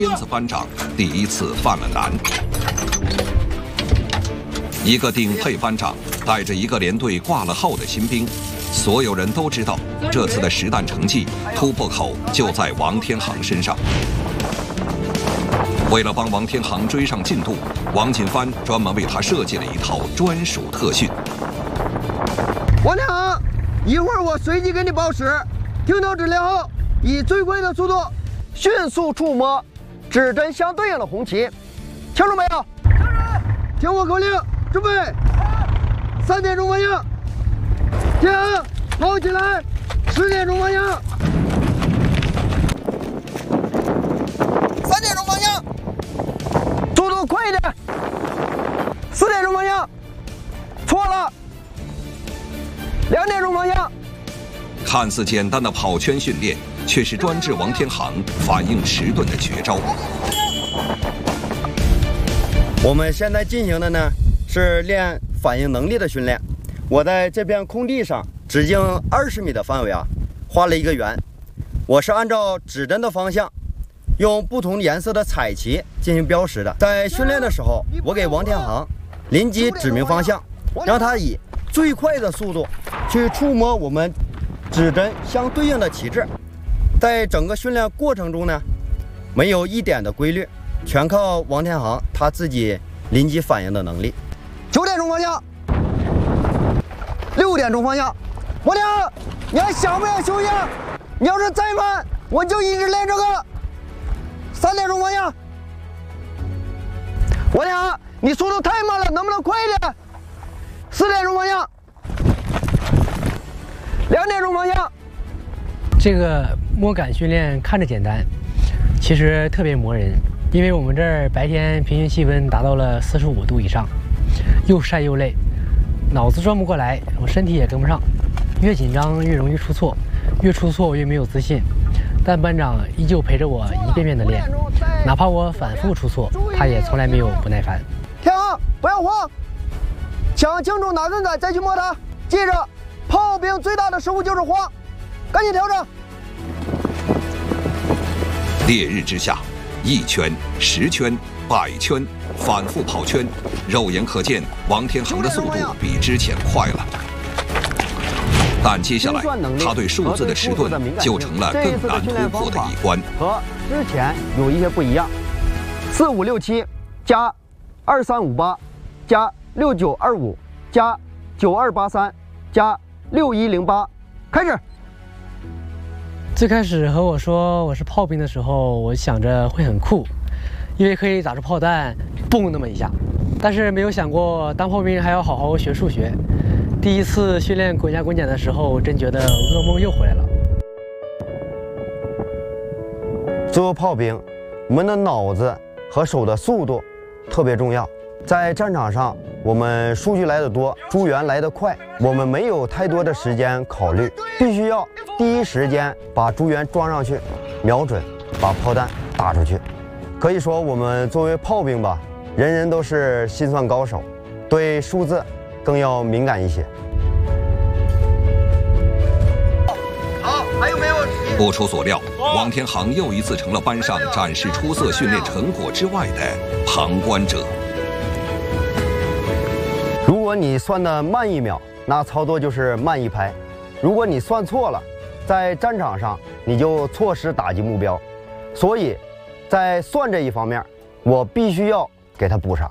鞭子班长第一次犯了难。一个顶配班长带着一个连队挂了号的新兵，所有人都知道这次的实弹成绩突破口就在王天航身上。为了帮王天航追上进度，王锦帆专门为他设计了一套专属特训。 王天航，一会儿我随机给你报时，听到指令后，以最快的速度迅速触摸指针相对应的红旗，清楚没有？清楚。听我口令，准备！3点钟方向，天航，跑起来！10点钟方向，3点钟方向，速度快一点！4点钟方向，错了，2点钟方向。 看似简单的跑圈训练，却是专治王天航反应迟钝的绝招。 我们现在进行的呢是练反应能力的训练。我在这片空地上直径20米的范围画了一个圆，我是按照指针的方向，用不同颜色的彩旗进行标识的。在训练的时候，我给王天航临机指明方向，让他以最快的速度去触摸我们指针相对应的旗帜。在整个训练过程中呢，没有一点的规律，全靠王天航他自己临机反应的能力。 9点钟方向，6点钟方向。王天航，你还想不想休息？你要是再慢，我就一直练这个。3点钟方向。王天航，你速度太慢了，能不能快一点？4点钟方向。2点钟方向。 这个摸杆训练看着简单，其实特别磨人，因为我们这儿白天平均气温达到了45度以上，又晒又累，脑子转不过来，我身体也跟不上，越紧张越容易出错，越出错越没有自信。但班长依旧陪着我一遍遍的练，哪怕我反复出错，他也从来没有不耐烦。 天航，不要慌，想清楚哪顿仔再去摸它。记着，炮兵最大的失误就是慌，赶紧调整。 烈日之下，1圈、10圈、100圈，反复跑圈，肉眼可见王天航的速度比之前快了。但接下来，他对数字的迟钝就成了更难突破的一关。 和之前有一些不一样，4567加2358加6925加9283加6108，开始。 最开始和我说我是炮兵的时候，我想着会很酷，因为可以打出炮弹，嘣那么一下。但是没有想过当炮兵还要好好学数学。第一次训练滚下滚减的时候，真觉得噩梦又回来了。 作为炮兵，我们的脑子和手的速度特别重要。在战场上，我们数据来得多，猪源来得快，我们没有太多的时间考虑，必须要第一时间把猪源装上去，瞄准，把炮弹打出去。可以说，我们作为炮兵吧，人人都是心算高手，对数字更要敏感一些。 好，还有没有？ 不出所料，王天航又一次成了班上展示出色训练成果之外的旁观者。 如果你算的慢1秒，那操作就是慢1拍；如果你算错了，在战场上你就错失打击目标。所以，在算这一方面，我必须要给他补上。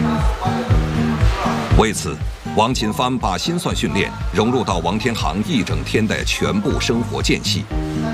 为此，王锦帆把心算训练融入到王天航一整天的全部生活间隙。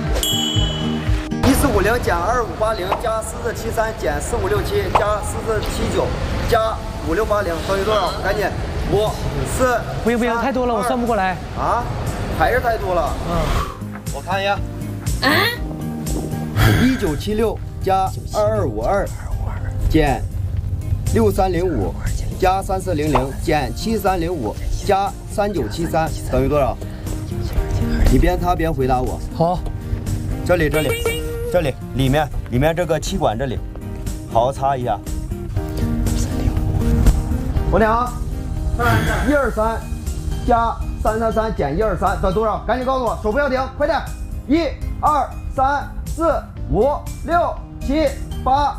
1450减2580加4473减4567加4479加5680等于多少？赶紧，5、4。 不行，太多了，我算不过来。 啊，还是太多了。我看一下。1976加2252减6305加3400减7305加3973等于多少？你边擦边回答我。 好， 这里里面这个气管这里，好好擦一下。我俩123加333减123等于多少？赶紧告诉我，手不要停，快点！1、2、3、4、5、6、7、 8。